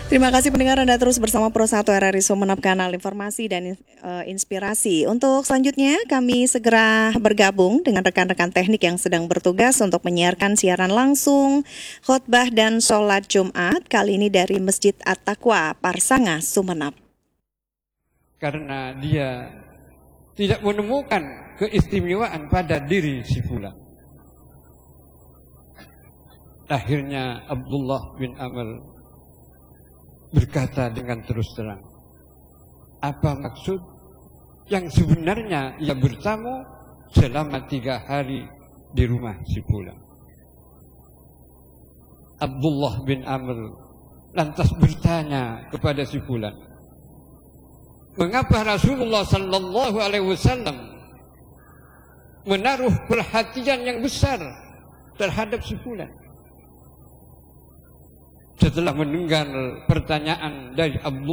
Terima kasih pendengar, Anda terus bersama Pro 1 RRI Sumeneb, kanal informasi dan inspirasi. Untuk selanjutnya kami segera bergabung dengan rekan-rekan teknik yang sedang bertugas untuk menyiarkan siaran langsung khotbah dan sholat Jumat, kali ini dari Masjid At-Taqwa, Parsanga, Sumeneb. Karena dia tidak menemukan keistimewaan pada diri si fulan. Akhirnya Abdullah bin Amr berkata dengan terus terang, apa maksud yang sebenarnya ia bertamu selama 3 hari di rumah si fulan. Abdullah bin Amr lantas bertanya kepada si fulan, mengapa Rasulullah sallallahu alaihi wasallam menaruh perhatian yang besar terhadap si fulan? Setelah mendengar pertanyaan dari Abdullah